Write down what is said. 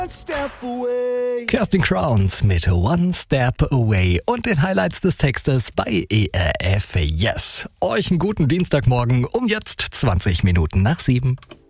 Kerstin Crowns mit One Step Away und den Highlights des Textes bei ERF Yes. Euch einen guten Dienstagmorgen um jetzt 20 Minuten nach 7.